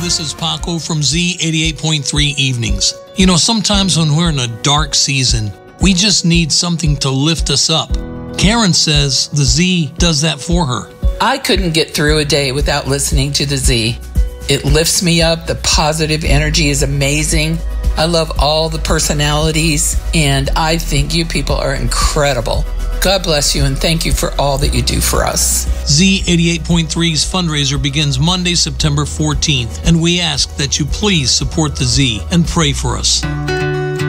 this is Paco from Z88.3 Evenings. You know, sometimes when we're in a dark season, we just need something to lift us up. Karen says the Z does that for her. I couldn't get through a day without listening to the Z. It lifts me up. The positive energy is amazing. I love all the personalities, and I think you people are incredible. God bless you, and thank you for all that you do for us. Z88.3's fundraiser begins Monday, September 14th, and we ask that you please support the Z and pray for us.